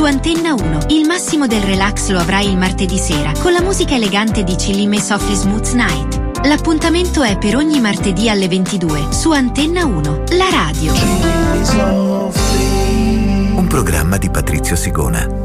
su Antenna 1. Il massimo del relax lo avrai il martedì sera con la musica elegante di Chillime Softly Smooth Night. L'appuntamento è per ogni martedì alle 22 su Antenna 1, la radio. Un programma di Patrizio Sigona.